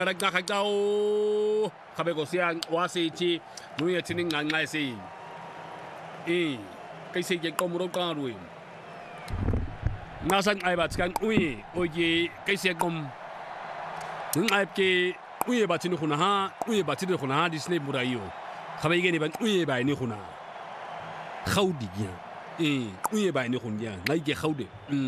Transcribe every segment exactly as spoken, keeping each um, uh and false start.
Ragakao Kabegosian Wasi Nuyatin and Nasi E Kasi Komuro Garwin Nasan Ibatskan Ui Oye Kasi Gom Nungaipke Uye Batinukunaha Uye Batinukunaha Disney Murayo Kabagani Ban Uye by Nikuna Howdy E Uye by Nikunya Nike Howdy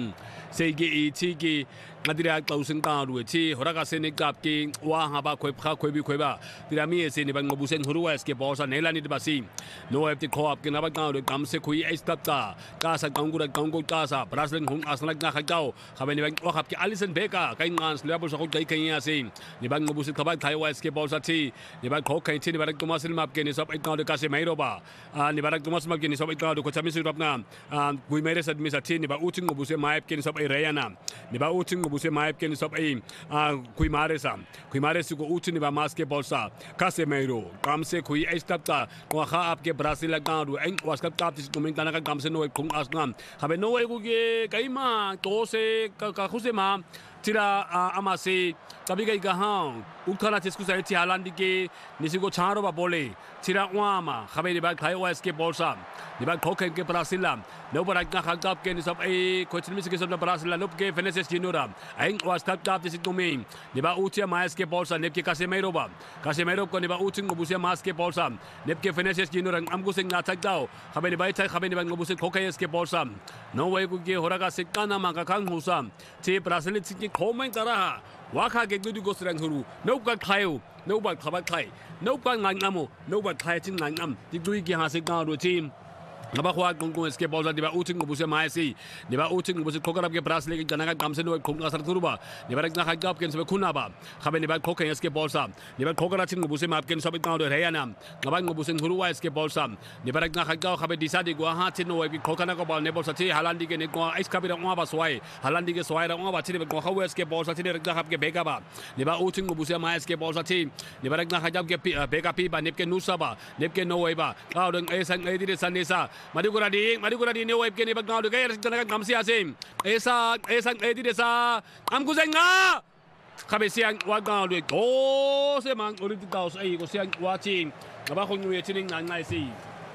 Sege Tiki Nadira Klausen Garwiti Horaga Senegapki Wahaba Quepa Quebi Queba Dirami is in the Bangabusen Hurueske Bosa Nelani de Basi No empty co-op Ganabaga Gamsequi Estata Casa Gangura Gango Gaza Braslin Hung Aslaka Hagao Havani Wahaki Alison Baker Kainans Levels of Kayasi the Bangabus Kabak Taiwaske Bosati the Bangkok Tin Baratomas Mapkin is up at the Casimairoba and the Baratomas Mapkin is up at the Kotamisurabna and we made us at Misatini about Uting Buse Mapkins of Irayana the Bauting Buse Mapkins of Aim Quimaresa Quimares go Utin Maske Bolsa Casimiro Gamse Qui Estata Waha Apke Brasila Gandu and was cut up this Dominican Gamseno Kung Asnam have no way Kaima Tose Kakusema Tira Amase Tabiga Gahan Ukana Tiskusa Halandike Nisigo Charoba Bole Tira Wama Habe the back Highwaske Bolsa the back Coke Brasilam nobody Gahagap is up a question of the Brasila Lopke Veneces Genura I was tapped up this domain the Bautia Maske Bolsa Nepke Casemeroba Casemero Coniba Uting Busia Maske Bolsa Nepke Veneces Genura and Ambusing Natagao Habe the Baita Habe the Bangabusi Cocaeske Bolsa no way could give Horaga Sekana Makakan Husam T Brasility Komen Taraha Waka get good to go to no got Kayo, no but Kabakai, no but Namo, no but Kayatin Nangam, the Greek has a down routine. Nabahua Gongo escape balls at the Uting Busa Maisi, the Uting was a coconut Brasili, Ganaga Gamseno, Kungasatuba, the Baragna Gopkins of Kunaba, having about cocaine escape balsam, the Coconatin Busem Apkins of it down to Rayanam, Nabango Busin Hurua escape balsam, the Baragna Hagao have decided Guahatino, Coconacaba, Nebosati, Halandig and Ice Capital Wabasway, Halandig Swire, Wabati, How escape balls at the Hapke Begaba, the Uting Busema escape balls at team, the Baragna Hagab Begapi by Nipke Nusaba, Nipke Noeva, out on Ace and Lady Sanisa. Maduguradi, Maduguradi, no way can even go together. Come see us in. Esa, Esa, Lady Desa, I'm Guzanga. Cabesian, what down with oh, Seman, or the house, a Gosian watching. Abahon waiting, and I see.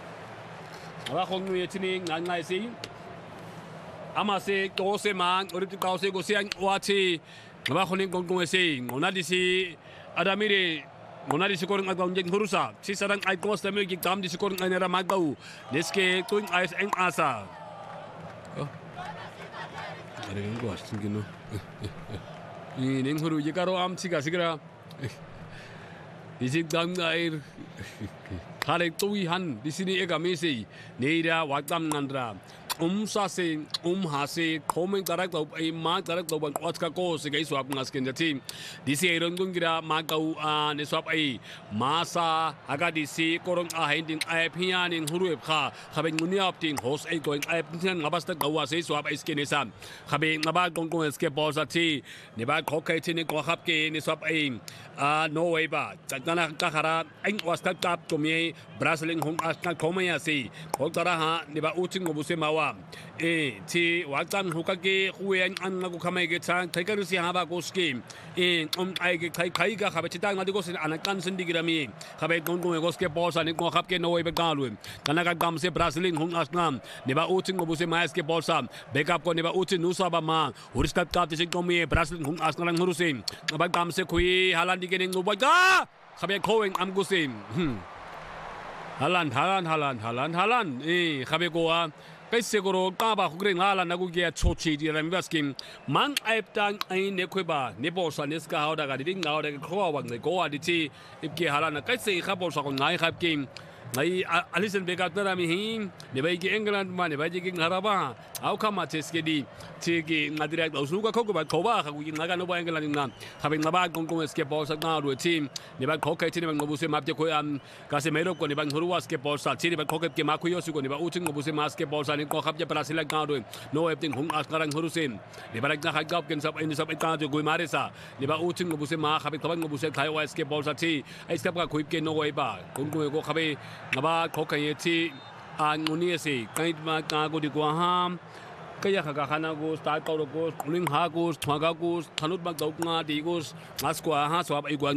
Abahon waiting, and I see. Amase, Goseman, or the house, Gosian watching. Abahoning Gongo saying, Monadisi, Adamiri. Monadi scoring agang jeng hurusa. Si sarang ay kos na may gigam di scoring ay naramagaw. Neske tuing ayos ang asa. Oh. Ada yang kuas mungkin no. Ini yang huru jika ro am siga sigra. Di sini dang air. Hari tuihan di sini ega mesi. Neira waktam nandra. Um sase, um hase, komen tarak tau, eh mag tarak tau bang otka ko segay swap ngaskin jati. Disi iron gung gira magau a ne swap ay masa aga disi korong a hinding ay pian in huruep ka. Kabe ngunyap ting host ay going ay pian ngabasta gawa se swap ay skinisam. Kabe ngabag kong kong escape balls ati. Ne ba kokay tini ko hap ke ne swap ay a no way ba. Tagna kakara ay was tagtap kumi Brazilian hong asna komaya si. Kok taraha ne ba uting ngobuse mawa. Eh, ti waktan hukake huyen an nagu kamay getang taikaru si haba ko scheme in um ay kai kai ga kabe titang ngadi ko sin anakan sindi girami kabe gon gon ko ske bosa ni ko kapke no be galun kanaga gam se Brazilian hung asnam ne ba uting go buse mais ke bosa backup ko ne ba uting nusa ba ma huristat ka ti ko mi Brazilian hung asnam hurusin ba gam se kui halandi ke ngo ba ga kabe koing am gusin halan halan halan halan halan eh kabe ko cái xe cổ ta bà không có là nó cũng kia chốt chỉ đi làm việc skin mang ai đang ai nè quay bà nè bộ sản nè ska hao đã cái đi ngao đã cái khó bằng này có à đi chi ít kia hà là cái xe khác bộ sản còn ngay khác kim ngay Alison Becker đó là mi hin nè bây cái England mà nè bây cái Haraba áo khăm mà chết cái đi thì cái ngay direct đầu số cái khó của bà khó bà không có ngay cái nó bao England nè hà bên ngaba công công escape ball sang nào rồi team nè bà khó cái team nè bà ngô buse map cho coi am Casemiro của nè bà ngô escape ball sang team nè bà khó cái mà khuya suy của nè bà uting ngô buse escape ball sang nè có khắp cho Brazil là nào rồi no everything hung askarang hurusin nè bà đang khai gap kiến sắp anh sắp anh ta cho coi marisa nè bà uting ngô buse ma khắp cái ngô buse khai escape ball sang team ai step cái khuya cái no way bà công công có khắp ngaba khó cái thì anh muốn gì cái mà cái của đi qua ham kaya kakakanagus, tataurogus, uling hagus, twagagus, tanut magdaug nga digus, ngaskwa ha, swab ay